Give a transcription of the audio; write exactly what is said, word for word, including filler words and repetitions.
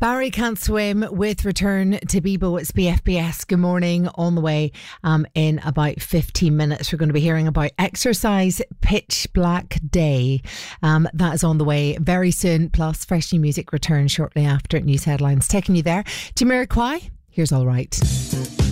Barry Can't Swim with Return to Bebo. It's B F B S. Good morning. On the way um, in about fifteen minutes, we're going to be hearing about Exercise Pitch Black Day. Um, that is on the way very soon. Plus, fresh new music returns shortly after news headlines. Taking you there. Jamiroquai, here's All Right.